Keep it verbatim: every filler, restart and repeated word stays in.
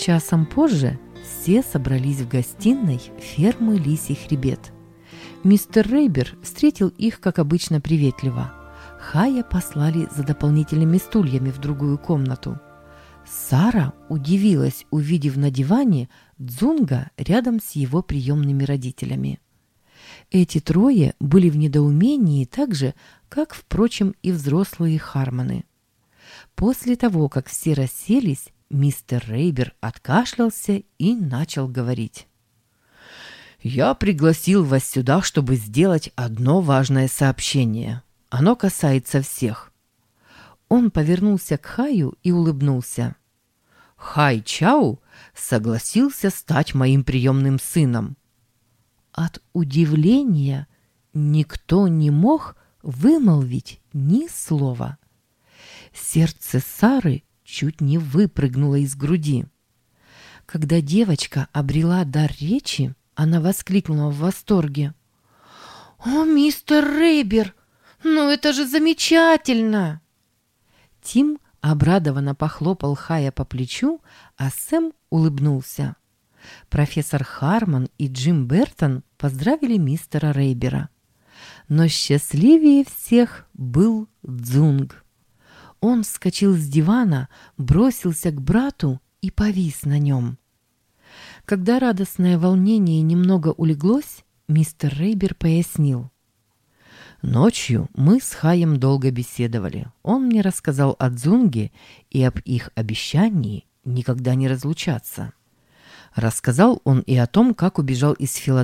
Часом позже все собрались в гостиной фермы Лисий Хребет. Мистер Рейбер встретил их, как обычно, приветливо. Хая послали за дополнительными стульями в другую комнату. Сара удивилась, увидев на диване Дзунга рядом с его приемными родителями. Эти трое были в недоумении так же, как, впрочем, и взрослые Хармоны. После того, как все расселись, мистер Рейбер откашлялся и начал говорить. «Я пригласил вас сюда, чтобы сделать одно важное сообщение. Оно касается всех». Он повернулся к Хаю и улыбнулся. «Хай Чау согласился стать моим приемным сыном». От удивления никто не мог вымолвить ни слова. Сердце Сары чуть не выпрыгнуло из груди. Когда девочка обрела дар речи, она воскликнула в восторге. «О, мистер Рейбер, ну это же замечательно!» Тим обрадованно похлопал Хая по плечу, а Сэм улыбнулся. Профессор Хармон и Джим Бертон поздравили мистера Рейбера. Но счастливее всех был Дзунг. Он вскочил с дивана, бросился к брату и повис на нем. Когда радостное волнение немного улеглось, мистер Рейбер пояснил. «Ночью мы с Хаем долго беседовали. Он мне рассказал о Дзунге и об их обещании никогда не разлучаться. Рассказал он и о том, как убежал из Филадельфии